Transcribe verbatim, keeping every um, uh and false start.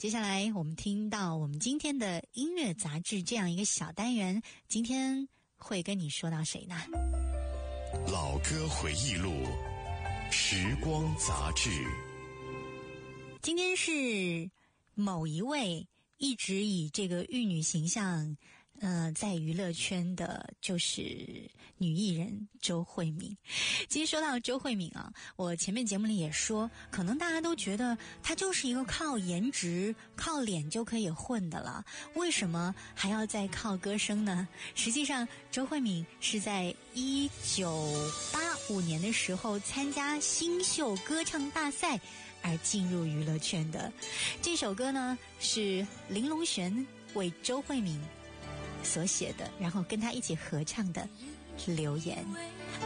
接下来我们听到我们今天的音乐杂志这样一个小单元，今天会跟你说到谁呢？ 老歌回忆录，时光杂志。 今天是某一位一直以这个玉女形象呃，在娱乐圈的就是女艺人周慧敏。其实说到周慧敏啊，我前面节目里也说，可能大家都觉得她就是一个靠颜值靠脸就可以混的了，为什么还要再靠歌声呢？实际上周慧敏是在一九八五年的时候参加新秀歌唱大赛而进入娱乐圈的。这首歌呢是林隆璇为周慧敏所写的，然后跟他一起合唱的《留言》。